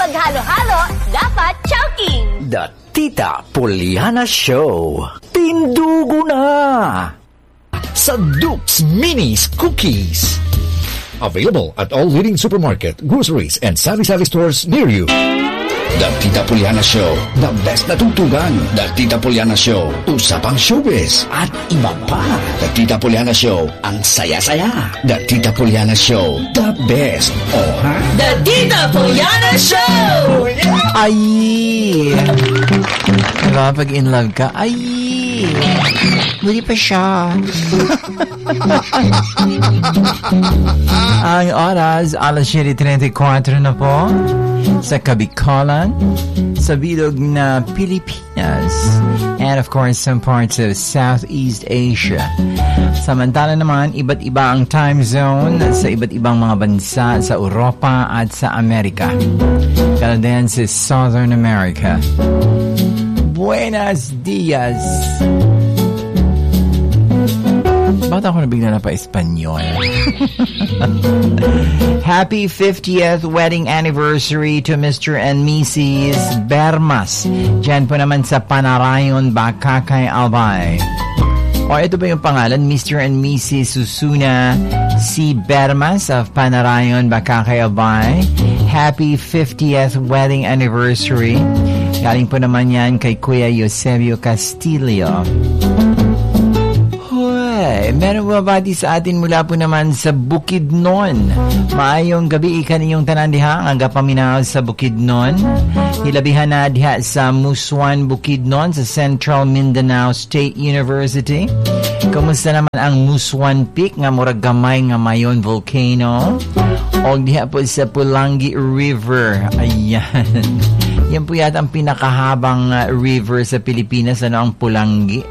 maghalo-halo, dapat chowking. The Tita Poliana Show. Tindugo na! Sa Duke's Minis Cookies. Available at all leading supermarket, groceries, and sari-sari stores near you. The Tita Poliana Show. The best na tugtugan. The Tita Poliana Show. Usapang showbiz. At iba pa. The Tita Poliana Show. Ang saya-saya. The Tita Poliana Show. The best. Oh, ha? The Tita Poliana Show! Ay! Diba, pag in love ka, ay! Muli pa siya. Ang oras, alas 7:34 na po. Sa Kabikolan, sa bilog na Pilipinas, and of course some parts of Southeast Asia. Samantala naman, iba't iba ang time zone sa iba't ibang mga bansa sa Europa at sa Amerika. Kaya din sa Southern America. Buenos dias! Bakit ako nabigla na pa Espanyol? Happy 50th wedding anniversary to Mr. and Mrs. Bermas. Diyan po naman sa Panarayon, Bakakay, Albay. O ito ba yung pangalan? Mr. and Mrs. Susuna C. Bermas of Panarayon, Bakakay, Albay. Happy 50th wedding anniversary. Galing po naman yan kay Kuya Eusebio Castillo. Meron babati sa atin mula po naman sa Bukidnon. Maayong gabi ikaninyong tanan diha ang agapaminaw sa Bukidnon. Hilabihan na diha sa Musuan, Bukidnon sa Central Mindanao State University. Kumusta naman ang Musuan Peak nga murag gamay nga mayon volcano? O diha po sa Pulangi River. Ayan. Yan po yata ang pinakahabang river sa Pilipinas. Ano ang Pulangi?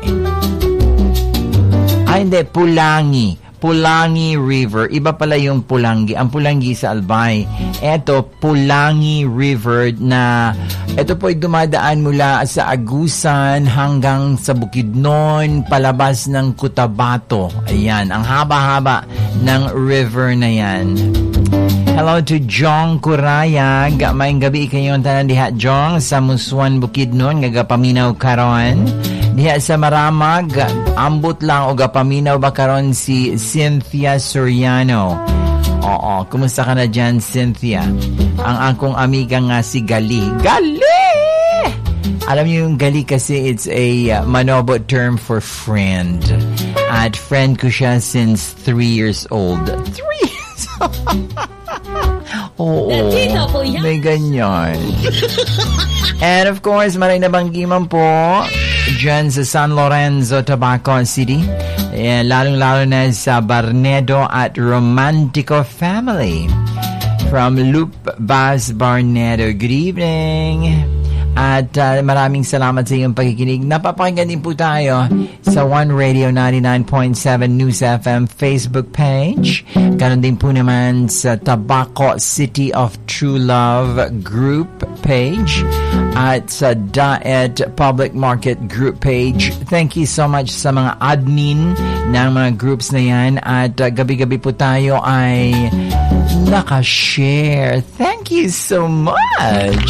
Ay, hindi. Pulangi. Pulangi River. Iba pala yung Pulangi. Ang Pulangi sa Albay. Eto, Pulangi River na ito po ay dumadaan mula sa Agusan hanggang sa Bukidnon, palabas ng Cotabato. Ayan, ang haba-haba ng river na yan. Hello to Jong Kurayag. Maayong gabi kayong tanan diha, Jong, sa Musuan, Bukidnon. Gagapaminaw karon. Diha sa Maramag, ambot lang o gapaminaw ba karon si Cynthia Soriano. Oo, kumusta ka na dyan, Cynthia? Ang akong amiga nga si Gali. Gali! Alam niyo yung Gali kasi it's a Manobo term for friend. At friend ko siya since 3 years old. 3 years old? Oo, may ganyan. And of course, maray na banggiman po dyan sa San Lorenzo, Tabaco City. Lalong-lalo na sa Barnedo at Romantico family. From Loop Bas Barnedo, good evening. At maraming salamat sa iyong pakikinig. Napapakinggan din po tayo sa One Radio 99.7 News FM Facebook page. Ganon din po naman sa Tabaco City of True Love group page at sa Daet Public Market group page. Thank you so much sa mga admin ng mga groups na yan. At gabi-gabi po tayo ay nakashare. Thank you so much!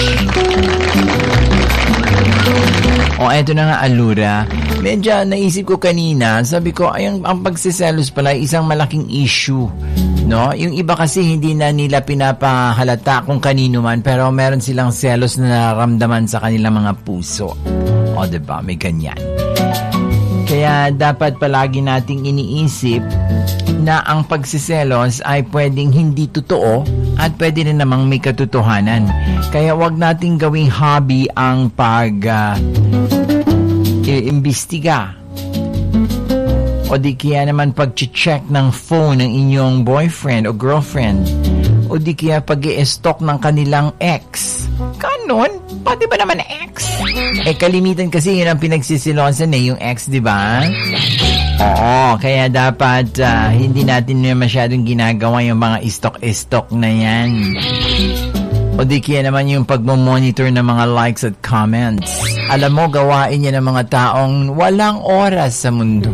O, eto na nga, Alura. Medyo naisip ko kanina, sabi ko, ang pagsiselos pala isang malaking issue. No? Yung iba kasi hindi na nila pinapahalata kung kanino man, pero meron silang selos na nararamdaman sa kanilang mga puso. O, diba? May ganyan. Kaya dapat palagi nating iniisip na ang pagsiselos ay pwedeng hindi totoo at pwede rin namang may katotohanan. Kaya wag nating gawing hobby ang iimbestiga o di kaya naman pag-check ng phone ng inyong boyfriend o girlfriend o di kaya pag-i-stalk ng kanilang ex. Ganon? Pati ba naman ex? Kalimitan kasi yun ang pinagsisilosan yung ex, di ba? Oo, kaya dapat hindi natin masyadong ginagawa yung mga istok-istok na yan. O di kaya naman yung pagmamonitor ng mga likes at comments. Alam mo, gawain niya ng mga taong walang oras sa mundo.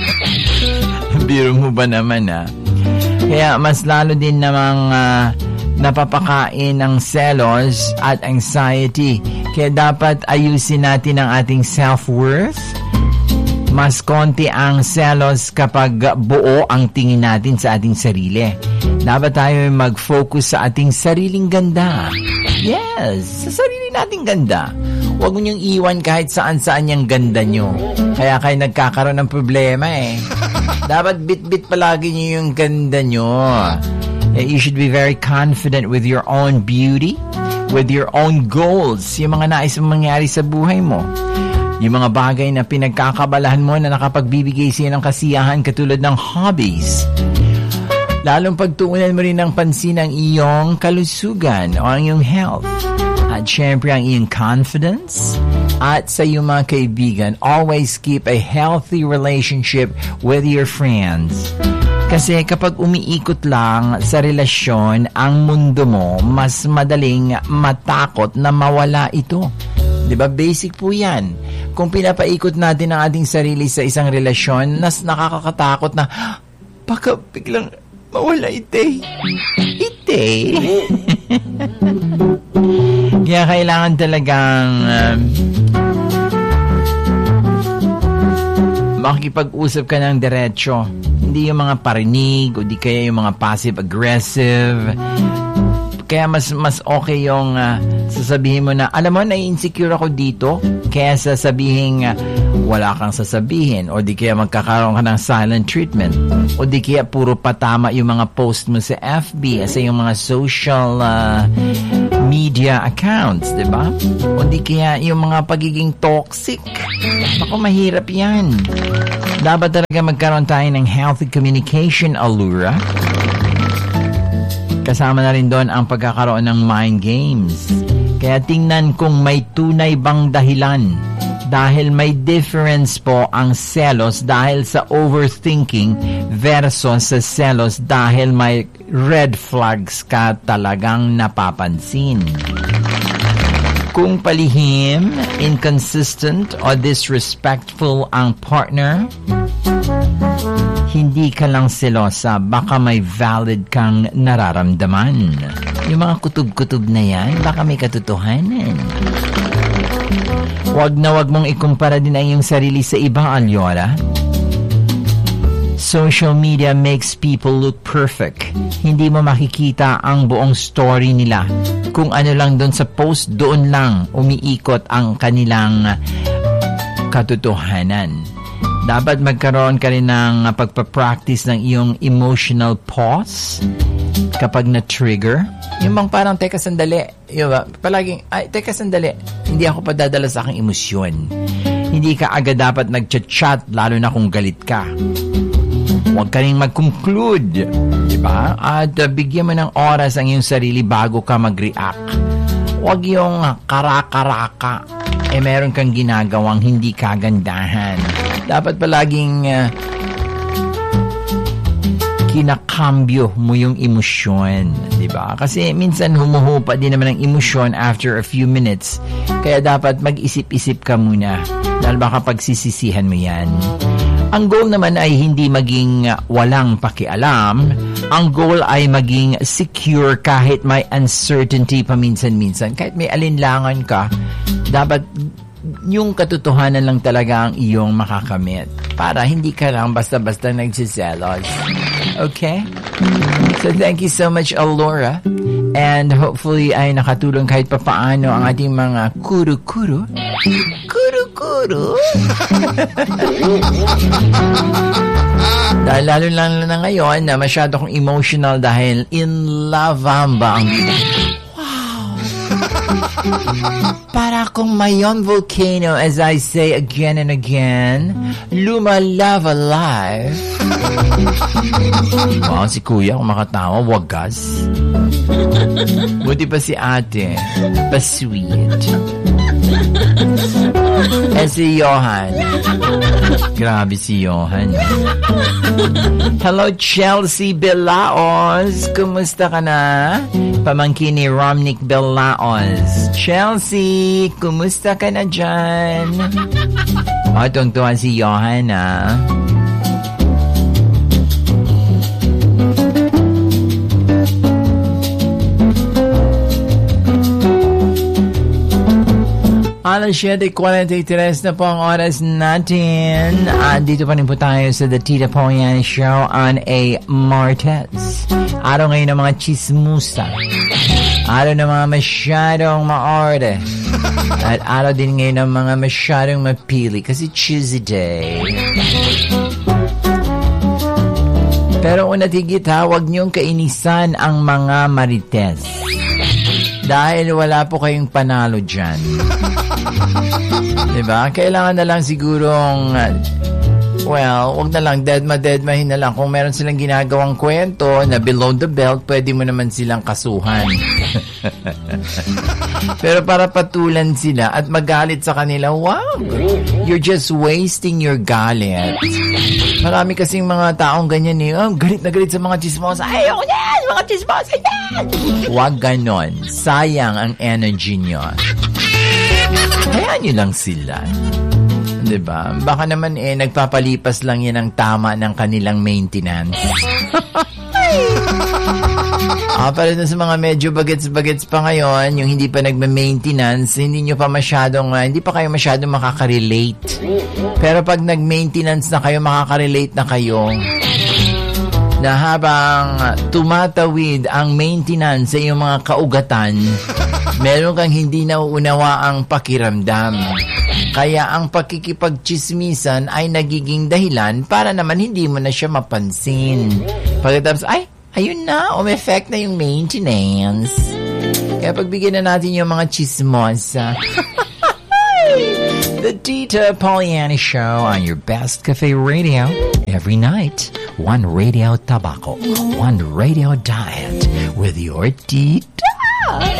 Biro mo ba naman, ha? Kaya mas lalo din namang napapakain ng selos at anxiety. Kaya dapat ayusin natin ang ating self-worth. Mas konti ang selos kapag buo ang tingin natin sa ating sarili. Dapat tayo mag-focus sa ating sariling ganda. Yes, sa sarili nating ganda. Huwag mo niyong iwan kahit saan-saan yung ganda nyo. Kaya kayo nagkakaroon ng problema eh. Dapat bit-bit palagi nyo yung ganda nyo. You should be very confident with your own beauty, with your own goals, yung mga nais mong mangyari sa buhay mo. Yung mga bagay na pinagkakabalahan mo na nakapagbibigay sa'yo ng kasiyahan katulad ng hobbies. Lalong pagtuunan mo rin ng pansin ang iyong kalusugan o ang iyong health. At syempre ang iyong confidence. At sa iyong mga kaibigan, always keep a healthy relationship with your friends. Kasi kapag umiikot lang sa relasyon ang mundo mo, mas madaling matakot na mawala ito. Diba? Basic po yan. Kung pinapaikot natin ang ating sarili sa isang relasyon, nas nakakatakot na baka biglang mawala ite. Kaya kailangan talagang makikipag-usap ka ng diretso. Hindi yung mga parinig o di kaya yung mga passive-aggressive. Kaya mas okay yung sasabihin mo na, alam mo, na-insecure ako dito, kaya sasabihin wala kang sasabihin, o di kaya magkakaroon ka ng silent treatment, o di kaya puro patama yung mga post mo sa FB, sa yung mga social media accounts, diba? O di kaya yung mga pagiging toxic. Ako, mahirap yan. Dapat talaga magkaroon tayo ng healthy communication, Allura. Kasama na rin doon ang pagkakaroon ng mind games. Kaya tingnan kung may tunay bang dahilan. Dahil may difference po ang selos dahil sa overthinking versus sa selos dahil may red flags ka talagang napapansin. Kung palihim, inconsistent o disrespectful ang partner, hindi ka lang selosa, baka may valid kang nararamdaman. Yung mga kutub-kutub na yan, baka may katotohanan. Wag mong ikumpara din ang iyong sarili sa iba, Alyora. Social media makes people look perfect. Hindi mo makikita ang buong story nila. Kung ano lang doon sa post, doon lang umiikot ang kanilang katotohanan. Dapat magkaroon ka rin ng pagpapractice ng iyong emotional pause kapag na-trigger. Yung bang parang, teka sandali. Palaging, teka sandali. Hindi ako padadala sa aking emosyon. Hindi ka agad dapat nag-chat, lalo na kung galit ka. Huwag ka rin mag-conclude. Diba? At bigyan mo ng oras ang iyong sarili bago ka mag-react. Huwag yung kara-karaka. Meron kang ginagawang hindi kagandahan. Dapat palaging kinakambyo mo yung emosyon, di ba? Kasi minsan humuhupa din naman ang emosyon after a few minutes. Kaya dapat mag-isip-isip ka muna dahil baka pagsisisihan mo yan. Ang goal naman ay hindi maging walang pakialam. Ang goal ay maging secure kahit may uncertainty paminsan-minsan. Kahit may alinlangan ka, dapat yung katotohanan lang talaga ang iyong makakamit para hindi ka lang basta-basta nagsiselos. Okay? So thank you so much, Allura. And hopefully ay nakatulong kahit papaano ang ating mga kuru-kuru. Kuru-kuru? Dahil lalo lang na ngayon na masyado kong emotional dahil in lavamba ang para akong mayon volcano, as I say again and again, lumalava live. Wow, si Kuya kung makatawa, wagas. Buti pa si ate, pa-sweet. Si Johan. Grabe si Johan. Hello, Chelsea Belaos. Kumusta ka na? Pamangkin ni Romnick Belaos. Chelsea, kumusta ka na dyan? Tungtuhan si Johan, Alas 7:43 na po ang oras natin. Dito pa rin po tayo sa The Tita Poliana Show on a Martes. Araw ngayon ng mga chismusa. Araw ng mga masyadong maorde. At araw din ngayon ng mga masyadong mapili kasi Tuesday. Pero una tigit ha, huwag niyong kainisan ang mga marites. Dahil wala po kayong panalo dyan. Diba? Kailangan na lang sigurong, wag na lang, deadmahin na lang. Kung meron silang ginagawang kwento na below the belt, pwede mo naman silang kasuhan. Pero para patulan sila at magalit sa kanila, wow, you're just wasting your galit. Marami kasing mga taong ganyan galit na galit sa mga chismosa. Ayoko yan! Mga chismosa yan! Huwag ganon. Sayang ang energy nyo. Hayaan nyo lang sila. Diba? Baka naman nagpapalipas lang yan ang tama ng kanilang maintenance. Para dun sa mga medyo bagets-bagets pa ngayon, yung hindi pa nagma-maintenance, hindi pa kayo masyadong makaka-relate. Pero pag nag-maintenance na kayo, makaka-relate na kayo na habang tumatawid ang maintenance sa iyong mga kaugatan, meron kang hindi nauunawa ang pakiramdam. Kaya ang pakikipagchismisan ay nagiging dahilan para naman hindi mo na siya mapansin. Pagkatapos, ayun na, effect na yung maintenance. Kaya pagbigyan na natin yung mga chismosa. The Tita Poliana Show on your best cafe radio. Every night, one radio tabaco, one radio diet with your tita.